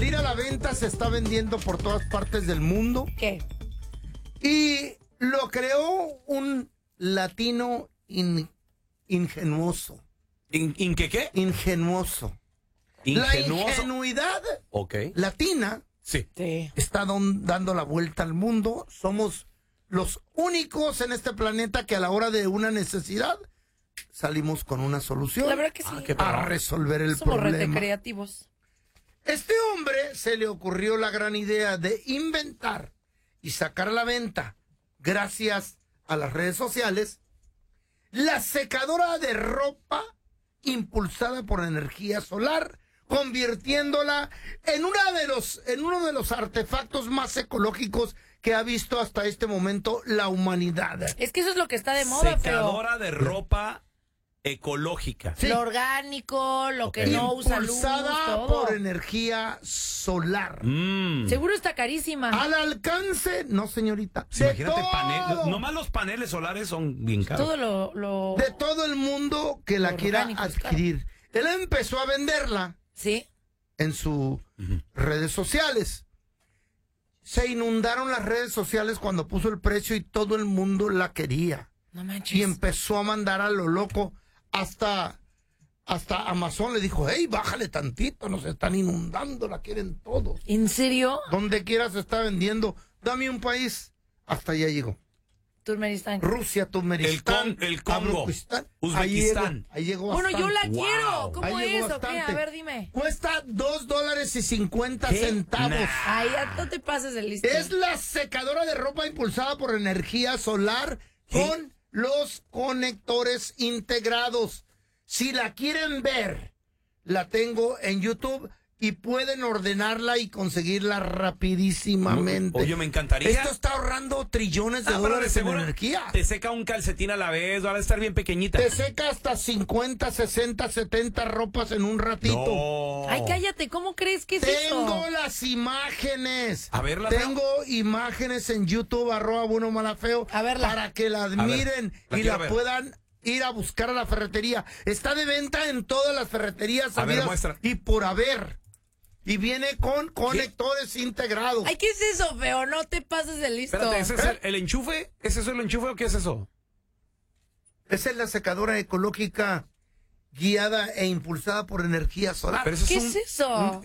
salir a la venta, se está vendiendo por todas partes del mundo. ¿Qué? Y lo creó un latino ingenuoso. ¿Qué? Ingenuoso. La ingenuidad latina sí. está dando la vuelta al mundo. Somos los únicos en este planeta que a la hora de una necesidad salimos con una solución. La verdad que sí. A resolver el Somos problema. rete creativos. Este hombre se le ocurrió la gran idea de inventar y sacar a la venta, gracias a las redes sociales, la secadora de ropa impulsada por energía solar, convirtiéndola en uno de los artefactos más ecológicos que ha visto hasta este momento la humanidad. Es que eso es lo que está de moda, Secadora de ropa ecológica. Sí. Lo orgánico, lo que no usa luz, Impulsada todo. por energía solar. Seguro está carísima. Al alcance, no señorita, Sí, de imagínate, todo, nomás los paneles solares son bien caros. Todo lo... de todo el mundo que la quiera orgánico es adquirir. Él empezó a venderla Sí. en sus redes sociales. Se inundaron las redes sociales cuando puso el precio y todo el mundo la quería. No manches. Y empezó a mandar a lo loco hasta Amazon le dijo, hey, bájale tantito, nos están inundando, la quieren todos. ¿En serio? Donde quiera se está vendiendo. Dame un país. Hasta allá llegó. Turkmenistán. Rusia, Turkmenistán, El Congo, Afganistán. Uzbekistán. Ahí llegó Bueno, yo la bastante. quiero. ¿Cómo Ahí llegó es o qué? bastante. A ver, dime. Cuesta $2.50. Ay, ya no te pases de listo. Es la secadora de ropa impulsada por energía solar con los conectores integrados. Si la quieren ver, la tengo en YouTube y pueden ordenarla y conseguirla rapidísimamente. Oye, me encantaría. Esto está ahorrando trillones de dólares en energía. Te seca un calcetín a la vez, va a estar bien pequeñita. Te seca hasta 50, 60, 70 ropas en un ratito. No. Ay, cállate, ¿cómo crees que es Tengo eso? las imágenes. A verlas, Tengo imágenes en YouTube, @buenomalafeo, A verla. para que la admiren la y quiero la ver. puedan ir a buscar a la ferretería. Está de venta en todas las ferreterías A ver, habidas muestra. y por haber. Y viene con conectores integrados. Ay, ¿qué es eso, feo? No te pases de listo. Espérate, ¿ese es el enchufe? ¿Es eso el enchufe o qué es eso? Esa es la secadora ecológica guiada e impulsada por energía solar. Pero eso ¿Qué es es eso?